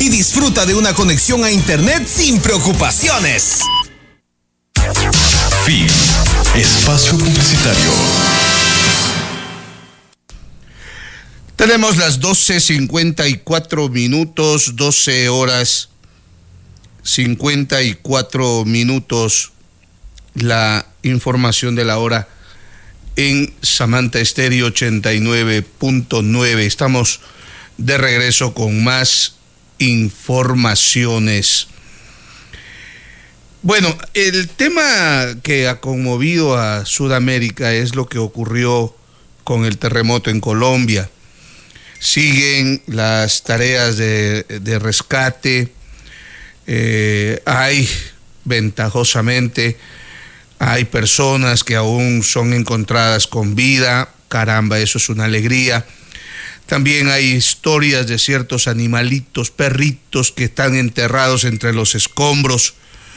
y disfruta de una conexión a internet sin preocupaciones. Fin. Espacio publicitario. Tenemos las 12:54 minutos, 12 horas 54 minutos, la información de la hora en Samantha Estéreo 89.9. Estamos de regreso con más informaciones. Bueno, el tema que ha conmovido a Sudamérica es lo que ocurrió con el terremoto en Colombia. Siguen las tareas de rescate. Ventajosamente, hay personas que aún son encontradas con vida. Caramba, eso es una alegría. También hay historias de ciertos animalitos, perritos que están enterrados entre los escombros,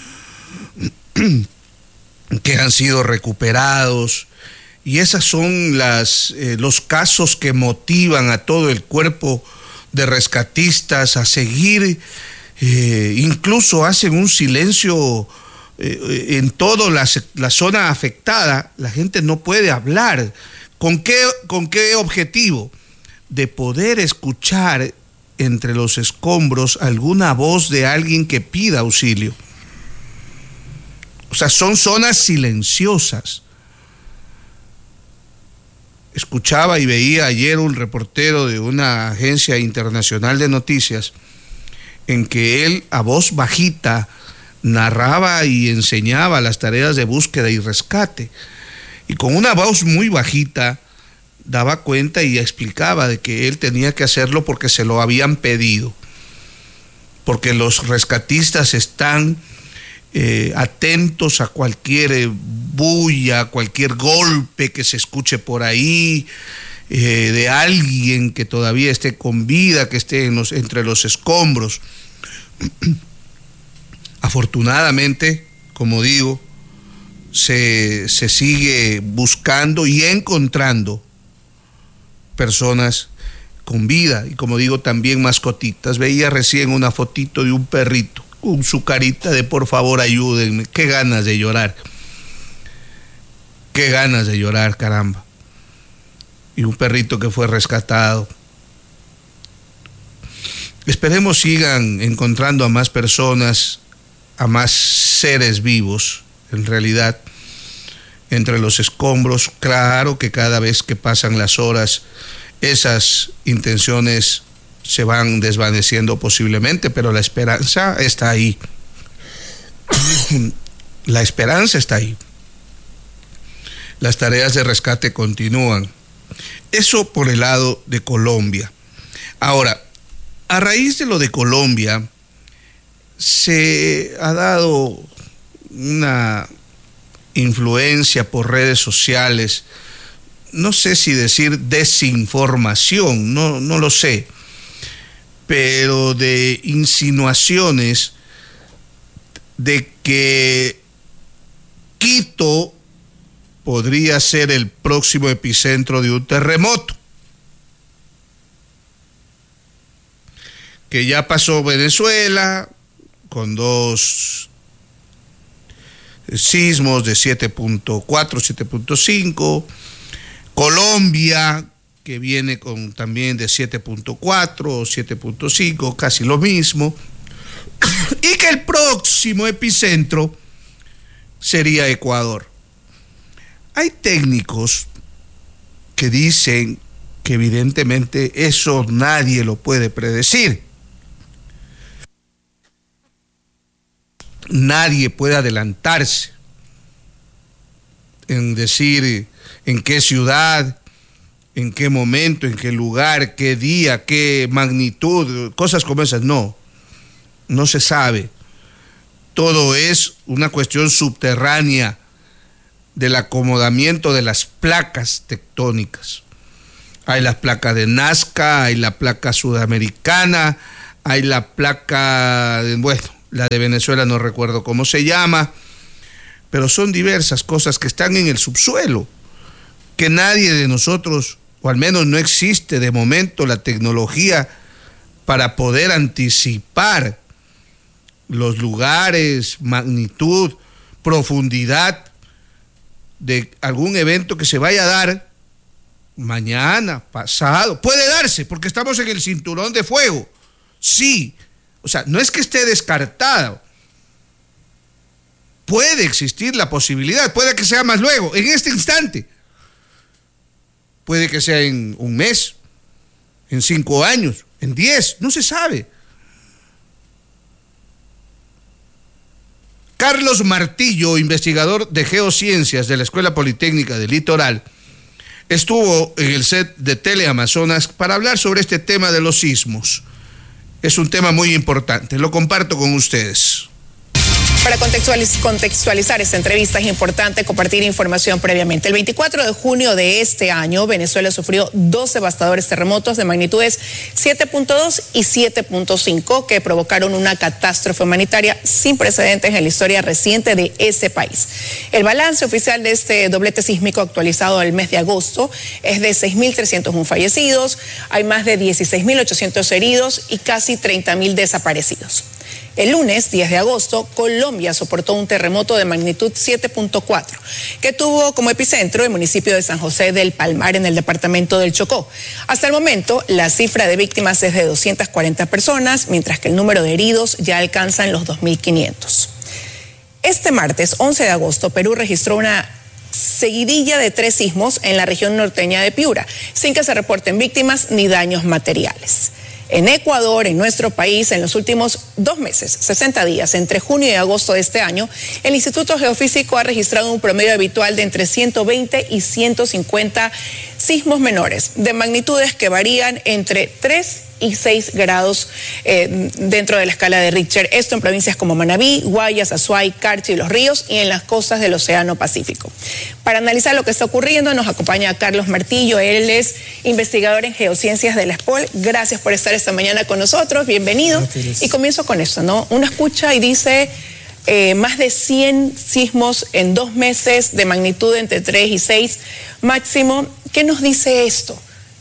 que han sido recuperados. Y esas son los casos que motivan a todo el cuerpo de rescatistas a seguir. Incluso hacen un silencio en toda la zona afectada. La gente no puede hablar. ¿Con qué objetivo? De poder escuchar entre los escombros alguna voz de alguien que pida auxilio. O sea, son zonas silenciosas. Escuchaba y veía ayer un reportero de una agencia internacional de noticias en que él a voz bajita narraba y enseñaba las tareas de búsqueda y rescate. Y con una voz muy bajita daba cuenta y explicaba de que él tenía que hacerlo porque se lo habían pedido. Porque los rescatistas están atentos a cualquier bulla, cualquier golpe que se escuche por ahí, de alguien que todavía esté con vida, que esté entre los escombros. Afortunadamente, como digo, se sigue buscando y encontrando personas con vida y, como digo, también mascotitas. Veía recién una fotito de un perrito con su carita de por favor ayúdenme. Qué ganas de llorar. Qué ganas de llorar, caramba. Y un perrito que fue rescatado. Esperemos sigan encontrando a más personas, a más seres vivos, en realidad, entre los escombros. Claro que cada vez que pasan las horas, esas intenciones se van desvaneciendo posiblemente, pero la esperanza está ahí. La esperanza está ahí. Las tareas de rescate continúan. Eso por el lado de Colombia. Ahora, a raíz de lo de Colombia, se ha dado una influencia por redes sociales, no sé si decir desinformación, no lo sé, pero de insinuaciones de que Quito podría ser el próximo epicentro de un terremoto. Que ya pasó Venezuela con 2 sismos de 7.4, 7.5, Colombia que viene con también de 7.4 o 7.5, casi lo mismo, y que el próximo epicentro sería Ecuador. Hay técnicos que dicen que evidentemente eso nadie lo puede predecir. Nadie puede adelantarse en decir en qué ciudad, en qué momento, en qué lugar, qué día, qué magnitud, cosas como esas. No se sabe. Todo es una cuestión subterránea del acomodamiento de las placas tectónicas. Hay las placas de Nazca, hay la placa sudamericana, hay la placa, la de Venezuela no recuerdo cómo se llama, pero son diversas cosas que están en el subsuelo, que nadie de nosotros, o al menos no existe de momento la tecnología para poder anticipar los lugares, magnitud, profundidad de algún evento que se vaya a dar mañana, pasado. Puede darse porque estamos en el cinturón de fuego. Sí, o sea, no es que esté descartado. Puede existir la posibilidad, puede que sea más luego, en este instante. Puede que sea en un mes, en 5 años, en 10, no se sabe. Carlos Martillo, investigador de geociencias de la Escuela Politécnica del Litoral, estuvo en el set de Teleamazonas para hablar sobre este tema de los sismos. Es un tema muy importante, lo comparto con ustedes. Para contextualizar esta entrevista es importante compartir información previamente. El 24 de junio de este año, Venezuela sufrió 2 devastadores terremotos de magnitudes 7.2 y 7.5 que provocaron una catástrofe humanitaria sin precedentes en la historia reciente de ese país. El balance oficial de este doblete sísmico actualizado al mes de agosto es de 6.301 fallecidos, hay más de 16.800 heridos y casi 30.000 desaparecidos. El lunes, 10 de agosto, Colombia soportó un terremoto de magnitud 7.4 que tuvo como epicentro el municipio de San José del Palmar en el departamento del Chocó. Hasta el momento, la cifra de víctimas es de 240 personas, mientras que el número de heridos ya alcanza los 2.500. Este martes, 11 de agosto, Perú registró una seguidilla de 3 sismos en la región norteña de Piura, sin que se reporten víctimas ni daños materiales. En Ecuador, en nuestro país, en los últimos 2 meses, 60 días, entre junio y agosto de este año, el Instituto Geofísico ha registrado un promedio habitual de entre 120 y 150 sismos menores, de magnitudes que varían entre 3 y 6 grados dentro de la escala de Richter. Esto en provincias como Manabí, Guayas, Azuay, Carchi y Los Ríos y en las costas del Océano Pacífico. Para analizar lo que está ocurriendo nos acompaña Carlos Martillo. Él es investigador en geociencias de la SPOL. Gracias por estar esta mañana con nosotros. Bienvenido. Gracias. Y comienzo con esto, ¿no? Uno escucha y dice más de 100 sismos en 2 meses de magnitud entre 3 y 6 máximo. ¿Qué nos dice esto?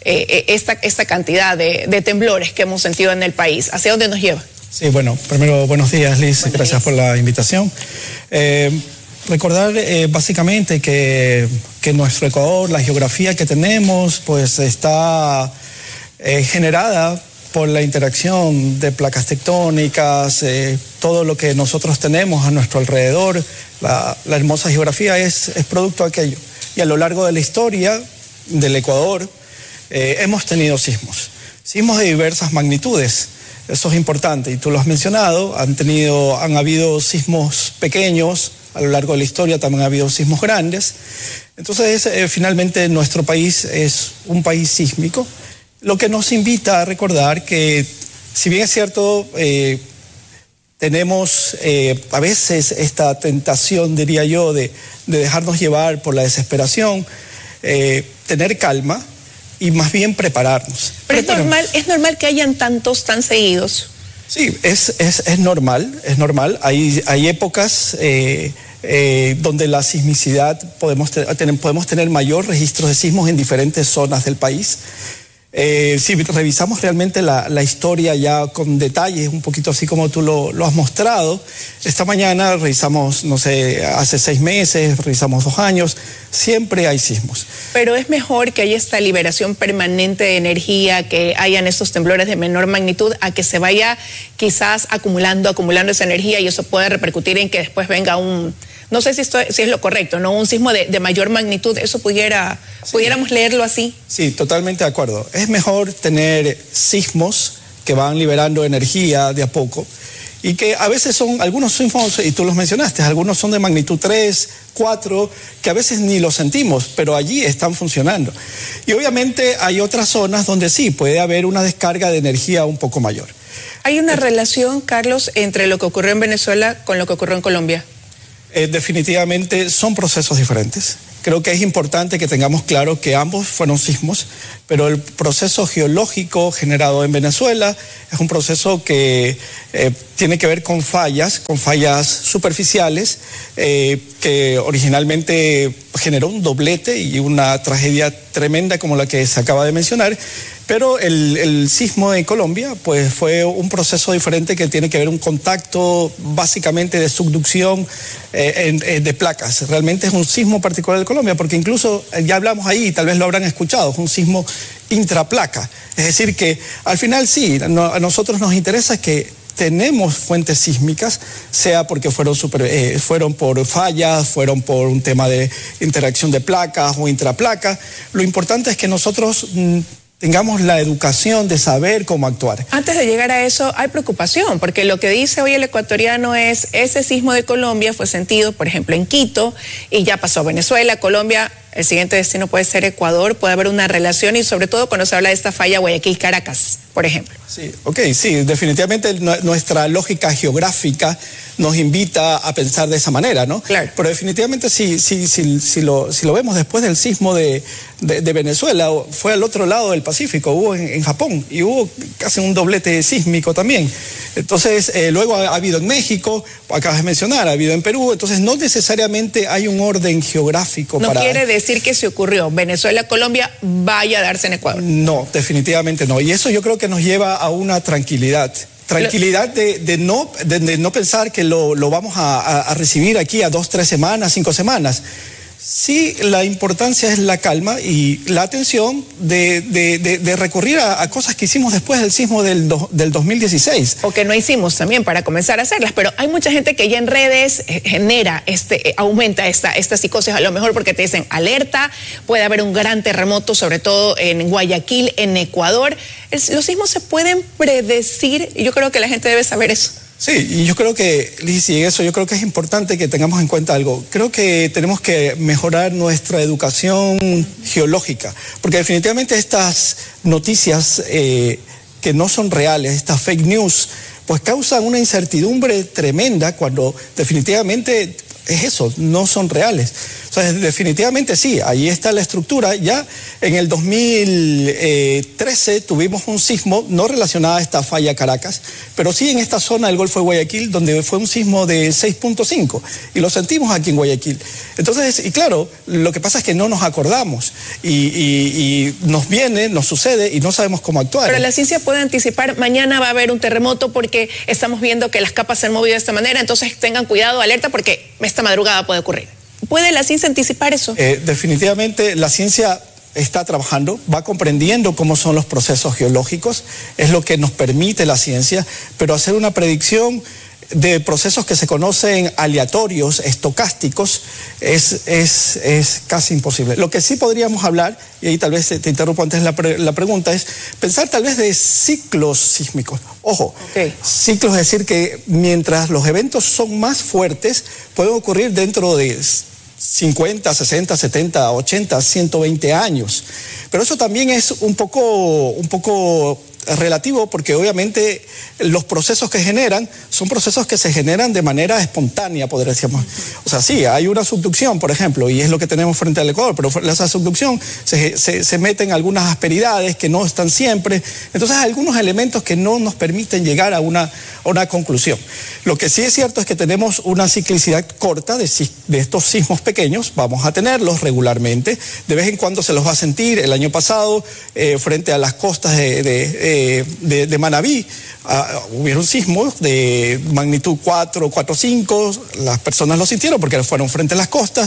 Esta cantidad de temblores que hemos sentido en el país, ¿hacia dónde nos lleva? Sí, bueno, primero buenos días, Liz, gracias por la invitación. Recordar básicamente que nuestro Ecuador, la geografía que tenemos, pues está generada por la interacción de placas tectónicas, todo lo que nosotros tenemos a nuestro alrededor, la hermosa geografía es producto de aquello. Y a lo largo de la historia del Ecuador, hemos tenido sismos de diversas magnitudes. Eso es importante y tú lo has mencionado, han habido sismos pequeños, a lo largo de la historia también ha habido sismos grandes. Entonces, finalmente nuestro país es un país sísmico, lo que nos invita a recordar que, si bien es cierto, tenemos a veces esta tentación, diría yo, de dejarnos llevar por la desesperación, tener calma y más bien prepararnos. Pero es normal que hayan tantos tan seguidos. Sí, es normal. Hay épocas donde la sismicidad podemos tener mayor registro de sismos en diferentes zonas del país. Si revisamos realmente la historia ya con detalles, un poquito así como tú lo has mostrado, esta mañana revisamos, no sé, hace 6 meses, revisamos 2 años, siempre hay sismos. Pero es mejor que haya esta liberación permanente de energía, que hayan estos temblores de menor magnitud, a que se vaya quizás acumulando esa energía y eso pueda repercutir en que después venga no sé si es lo correcto, ¿no? Un sismo de mayor magnitud, eso pudiéramos leerlo así. Sí, totalmente de acuerdo. Es mejor tener sismos que van liberando energía de a poco y que a veces algunos sismos, y tú los mencionaste, algunos son de magnitud 3, 4, que a veces ni los sentimos, pero allí están funcionando. Y obviamente hay otras zonas donde sí puede haber una descarga de energía un poco mayor. ¿Hay una relación, Carlos, entre lo que ocurrió en Venezuela con lo que ocurrió en Colombia? Definitivamente son procesos diferentes. Creo que es importante que tengamos claro que ambos fueron sismos, pero el proceso geológico generado en Venezuela es un proceso que tiene que ver con fallas superficiales, que originalmente generó un doblete y una tragedia tremenda como la que se acaba de mencionar, Pero el sismo de Colombia pues fue un proceso diferente que tiene que ver un contacto básicamente de subducción de placas. Realmente es un sismo particular de Colombia porque incluso ya hablamos ahí, tal vez lo habrán escuchado, es un sismo intraplaca. Es decir que al final sí, a nosotros nos interesa que tenemos fuentes sísmicas, sea porque fueron por fallas, fueron por un tema de interacción de placas o intraplaca. Lo importante es que nosotros tengamos la educación de saber cómo actuar. Antes de llegar a eso, hay preocupación, porque lo que dice hoy el ecuatoriano es, ese sismo de Colombia fue sentido, por ejemplo, en Quito, y ya pasó a Venezuela, Colombia, el siguiente destino puede ser Ecuador, puede haber una relación, y sobre todo cuando se habla de esta falla Guayaquil-Caracas, por ejemplo. Sí, sí, definitivamente nuestra lógica geográfica nos invita a pensar de esa manera, ¿no? Claro. Pero definitivamente si lo vemos después del sismo de Venezuela, fue al otro lado del Pacífico, hubo en Japón, y hubo casi un doblete sísmico también. Entonces, luego ha habido en México, acabas de mencionar, ha habido en Perú, entonces no necesariamente hay un orden geográfico para... No quiere decir que si ocurrió Venezuela-Colombia, vaya a darse en Ecuador. No, definitivamente no, y eso yo creo que nos lleva a una tranquilidad de no pensar que lo vamos a recibir aquí a 2, 3 semanas, 5 semanas. Sí, la importancia es la calma y la atención de recurrir a cosas que hicimos después del sismo del 2016. O que no hicimos también para comenzar a hacerlas, pero hay mucha gente que ya en redes aumenta esta psicosis, a lo mejor porque te dicen alerta, puede haber un gran terremoto, sobre todo en Guayaquil, en Ecuador. Los sismos se pueden predecir y yo creo que la gente debe saber eso. Sí, y yo creo que, Lizzy, yo creo que es importante que tengamos en cuenta algo. Creo que tenemos que mejorar nuestra educación geológica, porque definitivamente estas noticias que no son reales, estas fake news, pues causan una incertidumbre tremenda cuando definitivamente es eso, no son reales. O sea, definitivamente sí, ahí está la estructura. Ya en el 2013 tuvimos un sismo no relacionado a esta falla Caracas, pero sí en esta zona del Golfo de Guayaquil, donde fue un sismo de 6.5 y lo sentimos aquí en Guayaquil. Entonces, y claro, lo que pasa es que no nos acordamos y nos sucede y no sabemos cómo actuar. Pero la ciencia puede anticipar, mañana va a haber un terremoto porque estamos viendo que las capas se han movido de esta manera, entonces tengan cuidado, alerta, porque esta madrugada puede ocurrir. ¿Puede la ciencia anticipar eso? Definitivamente la ciencia está trabajando, va comprendiendo cómo son los procesos geológicos, es lo que nos permite la ciencia, pero hacer una predicción de procesos que se conocen aleatorios, estocásticos, es casi imposible. Lo que sí podríamos hablar, y ahí tal vez te interrumpo antes la pregunta, es pensar tal vez de ciclos sísmicos. Ojo, ciclos, es decir que mientras los eventos son más fuertes, pueden ocurrir dentro de 50, 60, 70, 80, 120 años. Pero eso también es un poco relativo, porque obviamente los procesos que generan son procesos que se generan de manera espontánea, podríamos. O sea, sí, hay una subducción, por ejemplo, y es lo que tenemos frente al Ecuador, pero esa subducción se meten algunas asperidades que no están siempre. Entonces, hay algunos elementos que no nos permiten llegar a una conclusión. Lo que sí es cierto es que tenemos una ciclicidad corta de estos sismos pequeños, vamos a tenerlos regularmente, de vez en cuando se los va a sentir. El año pasado, frente a las costas de Manabí, hubieron sismos de magnitud 4, 5, las personas lo sintieron porque fueron frente a las costas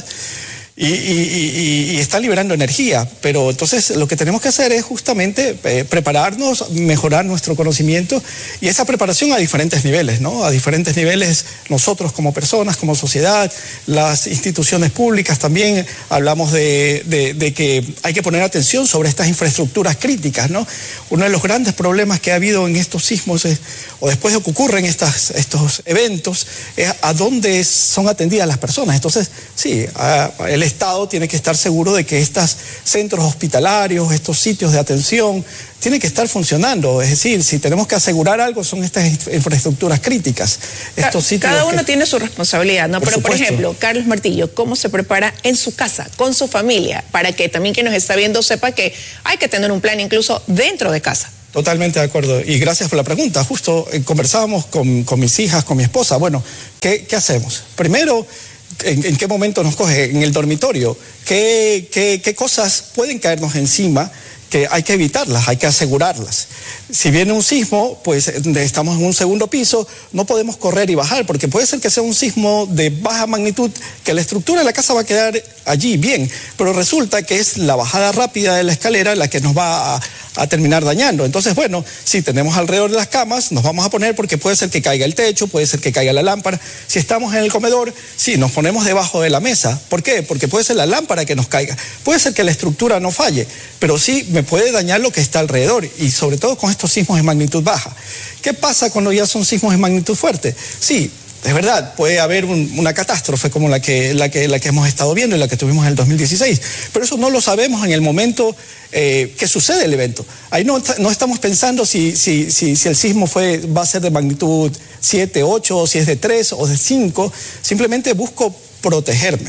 y están liberando energía, pero entonces lo que tenemos que hacer es justamente prepararnos, mejorar nuestro conocimiento, y esa preparación a diferentes niveles, ¿no? A diferentes niveles, nosotros como personas, como sociedad, las instituciones públicas también. Hablamos de que hay que poner atención sobre estas infraestructuras críticas, ¿no? Uno de los grandes problemas que ha habido en estos sismos o después de que ocurren estos eventos, es a dónde son atendidas las personas. Entonces, sí, el Estado tiene que estar seguro de que estos centros hospitalarios, estos sitios de atención, tienen que estar funcionando. Es decir, si tenemos que asegurar algo, son estas infraestructuras críticas. Estos sitios cada uno tiene su responsabilidad, ¿no? Pero, por ejemplo, Carlos Martillo, ¿cómo se prepara en su casa, con su familia, para que también quien nos está viendo sepa que hay que tener un plan incluso dentro de casa? Totalmente de acuerdo, y gracias por la pregunta. Justo conversábamos con mis hijas, con mi esposa. Bueno, ¿qué hacemos? Primero, ¿en qué momento nos coge? En el dormitorio. ¿Qué cosas pueden caernos encima que hay que evitarlas, hay que asegurarlas. Si viene un sismo, pues estamos en un segundo piso, no podemos correr y bajar, porque puede ser que sea un sismo de baja magnitud, que la estructura de la casa va a quedar allí bien, pero resulta que es la bajada rápida de la escalera la que nos va a terminar dañando. Entonces, bueno, si tenemos alrededor de las camas, nos vamos a poner porque puede ser que caiga el techo, puede ser que caiga la lámpara. Si estamos en el comedor, sí, nos ponemos debajo de la mesa. ¿Por qué? Porque puede ser la lámpara que nos caiga. Puede ser que la estructura no falle, pero sí me puede dañar lo que está alrededor, y sobre todo con estos sismos de magnitud baja. ¿Qué pasa cuando ya son sismos de magnitud fuerte? Sí, es verdad, puede haber una catástrofe como la que hemos estado viendo y la que tuvimos en el 2016, pero eso no lo sabemos en el momento que sucede el evento. Ahí no estamos pensando si el sismo va a ser de magnitud 7, 8, o si es de 3 o de 5, simplemente busco protegerme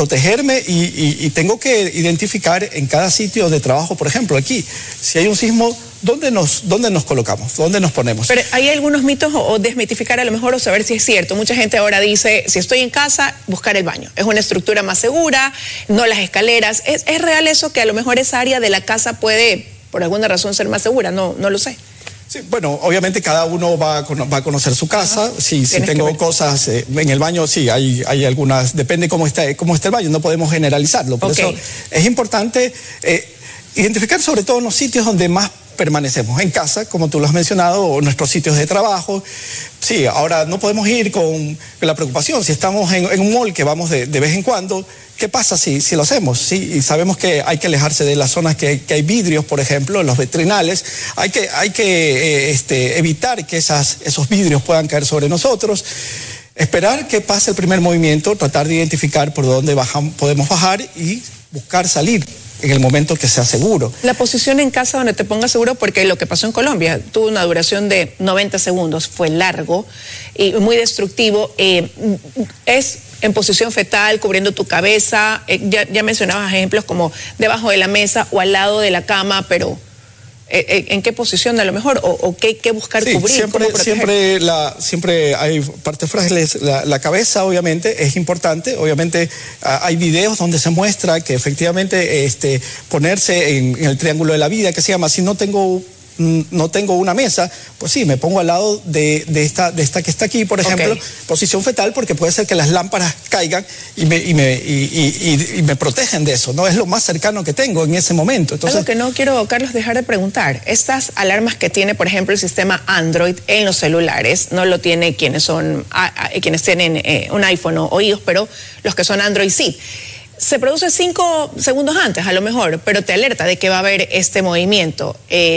y tengo que identificar en cada sitio de trabajo, por ejemplo, aquí, si hay un sismo, ¿dónde nos colocamos? ¿Dónde nos ponemos? Pero hay algunos mitos o desmitificar a lo mejor o saber si es cierto. Mucha gente ahora dice, si estoy en casa, buscar el baño. Es una estructura más segura, no las escaleras. ¿Es real eso que a lo mejor esa área de la casa puede, por alguna razón, ser más segura? No lo sé. Sí, bueno, obviamente cada uno va a conocer su casa. Si tengo cosas en el baño, sí, hay algunas, depende cómo está el baño, no podemos generalizarlo. Por eso es importante identificar sobre todo los sitios donde más permanecemos, en casa, como tú lo has mencionado, o nuestros sitios de trabajo. Sí, ahora no podemos ir con la preocupación. Si estamos en un mall que vamos de vez en cuando, ¿qué pasa si lo hacemos? Sí, y sabemos que hay que alejarse de las zonas que hay vidrios, por ejemplo, los vitrinales. Hay que evitar que esos vidrios puedan caer sobre nosotros. Esperar que pase el primer movimiento, tratar de identificar por dónde podemos bajar y buscar salir en el momento que sea seguro. La posición en casa donde te pongas seguro, porque lo que pasó en Colombia tuvo una duración de 90 segundos, fue largo y muy destructivo. Es en posición fetal, cubriendo tu cabeza, ya mencionabas ejemplos como debajo de la mesa o al lado de la cama, pero ¿en qué posición a lo mejor? ¿O qué buscar cubrir? Siempre hay partes frágiles. La cabeza obviamente es importante. Obviamente hay videos donde se muestra que efectivamente ponerse en el triángulo de la vida, que se llama, si no tengo una mesa, pues sí, me pongo al lado de esta que está aquí, por ejemplo, posición fetal, porque puede ser que las lámparas caigan y me protegen de eso, ¿no? Es lo más cercano que tengo en ese momento. Entonces, algo que no quiero, Carlos, dejar de preguntar, estas alarmas que tiene, por ejemplo, el sistema Android en los celulares, no lo tiene quienes tienen un iPhone o iOS, pero los que son Android sí. Se produce 5 segundos antes, a lo mejor, pero te alerta de que va a haber este movimiento.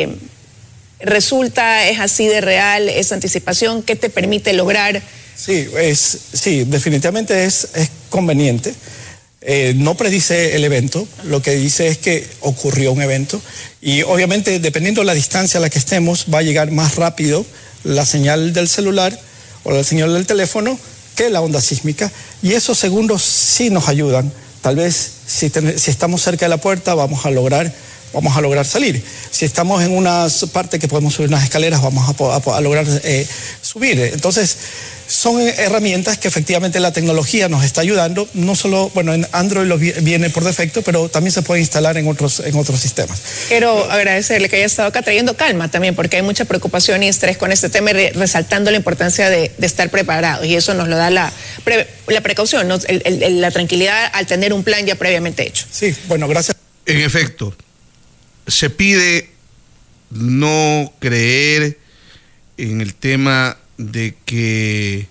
¿Es así de real esa anticipación? ¿Qué te permite lograr? Sí, definitivamente es conveniente. No predice el evento, lo que dice es que ocurrió un evento y obviamente dependiendo de la distancia a la que estemos va a llegar más rápido la señal del celular o la señal del teléfono que la onda sísmica, y esos segundos sí nos ayudan. Tal vez si estamos cerca de la puerta vamos a lograr salir. Si estamos en una parte que podemos subir unas escaleras, vamos a lograr subir. Entonces, son herramientas que efectivamente la tecnología nos está ayudando. No solo, en Android viene por defecto, pero también se puede instalar en otros sistemas. Quiero agradecerle que haya estado acá trayendo calma también, porque hay mucha preocupación y estrés con este tema y resaltando la importancia de estar preparados. Y eso nos lo da la precaución, ¿no? La tranquilidad al tener un plan ya previamente hecho. Sí, gracias. En efecto, se pide no creer en el tema de que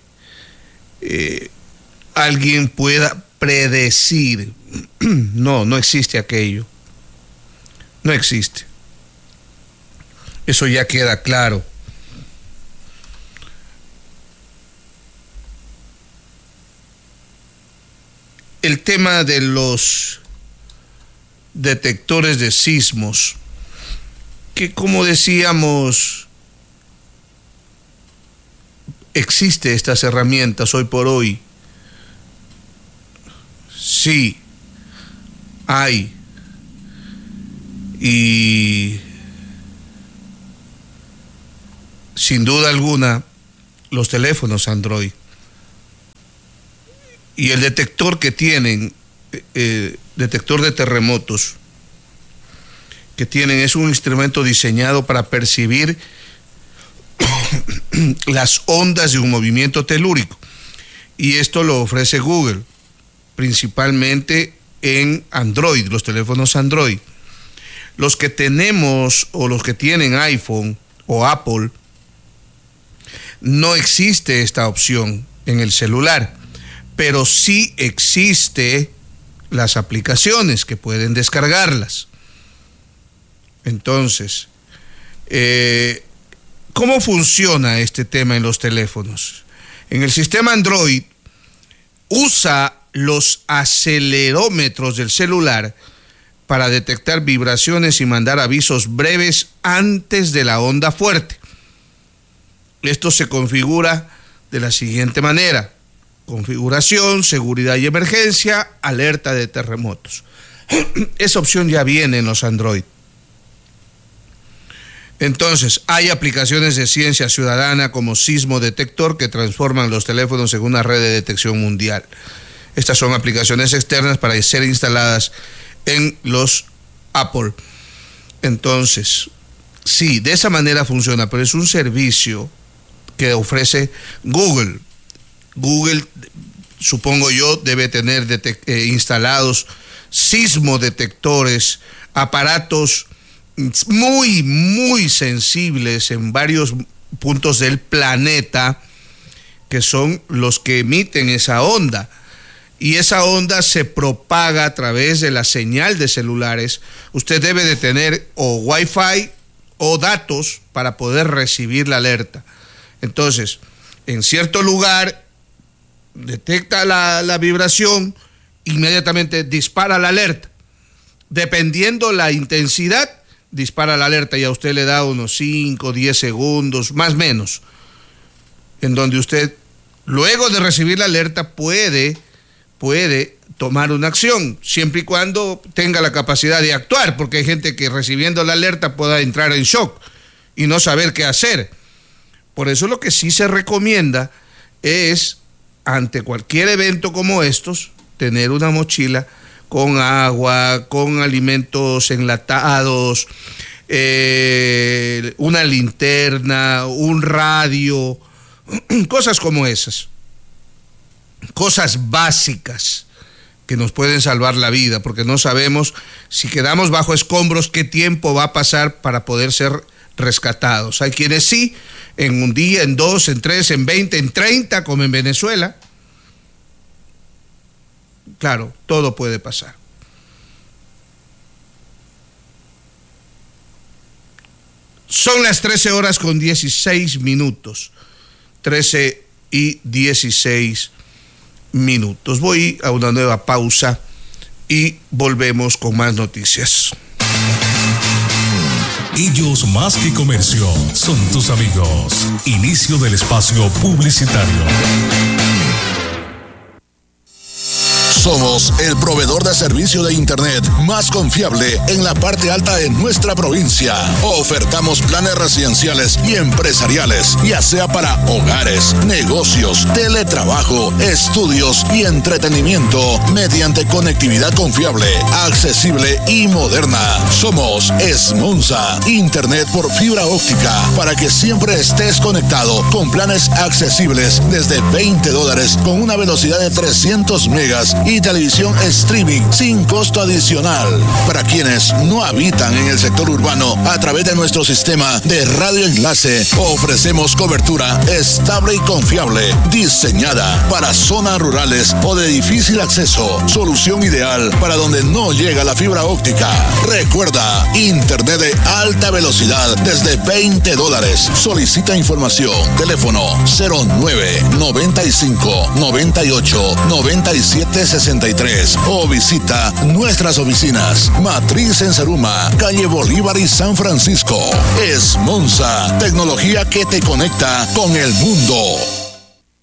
alguien pueda predecir. No existe aquello. No existe. Eso ya queda claro. El tema de los detectores de sismos, que como decíamos, existe estas herramientas hoy por hoy. Sí, hay. Y sin duda alguna, los teléfonos Android y el detector que tienen, detector de terremotos, que tienen es un instrumento diseñado para percibir las ondas de un movimiento telúrico. Y esto lo ofrece Google, principalmente en Android, los teléfonos Android. Los que tenemos o los que tienen iPhone o Apple, no existe esta opción en el celular, pero sí existe las aplicaciones que pueden descargarlas. Entonces, ¿cómo funciona este tema en los teléfonos? En el sistema Android usa los acelerómetros del celular para detectar vibraciones y mandar avisos breves antes de la onda fuerte. Esto se configura de la siguiente manera: configuración, seguridad y emergencia, alerta de terremotos. Esa opción ya viene en los Android. Entonces, hay aplicaciones de ciencia ciudadana como Sismo Detector que transforman los teléfonos en una red de detección mundial. Estas son aplicaciones externas para ser instaladas en los Apple. Entonces, sí, de esa manera funciona, pero es un servicio que ofrece Google. Google, supongo yo, debe tener instalados sismodetectores, aparatos muy, muy sensibles en varios puntos del planeta, que son los que emiten esa onda. Y esa onda se propaga a través de la señal de celulares. Usted debe de tener o Wi-Fi o datos para poder recibir la alerta. Entonces, en cierto lugar, detecta la vibración, inmediatamente dispara la alerta. Dependiendo la intensidad, dispara la alerta y a usted le da unos 5, 10 segundos, más o menos, en donde usted, luego de recibir la alerta, puede tomar una acción, siempre y cuando tenga la capacidad de actuar, porque hay gente que recibiendo la alerta pueda entrar en shock y no saber qué hacer. Por eso lo que sí se recomienda es, ante cualquier evento como estos, tener una mochila con agua, con alimentos enlatados, una linterna, un radio, cosas como esas. Cosas básicas que nos pueden salvar la vida, porque no sabemos si quedamos bajo escombros qué tiempo va a pasar para poder ser rescatados. Hay quienes sí, en un día, en 2, en 3, en 20, en 30, como en Venezuela. Claro, todo puede pasar. Son las 13:16. 13:16. Voy a una nueva pausa y volvemos con más noticias. Ellos más que comercio son tus amigos. Inicio del espacio publicitario. Somos el proveedor de servicio de Internet más confiable en la parte alta de nuestra provincia. Ofertamos planes residenciales y empresariales, ya sea para hogares, negocios, teletrabajo, estudios y entretenimiento, mediante conectividad confiable, accesible y moderna. Somos Esmonza, Internet por fibra óptica, para que siempre estés conectado con planes accesibles desde $20 con una velocidad de 300 megas y televisión streaming sin costo adicional. Para quienes no habitan en el sector urbano, a través de nuestro sistema de radio enlace, ofrecemos cobertura estable y confiable, diseñada para zonas rurales o de difícil acceso. Solución ideal para donde no llega la fibra óptica. Recuerda, Internet de alta velocidad desde $20. Solicita información. Teléfono 0995989763 o visita nuestras oficinas. Matriz en Zaruma, calle Bolívar y San Francisco. Esmonza, tecnología que te conecta con el mundo.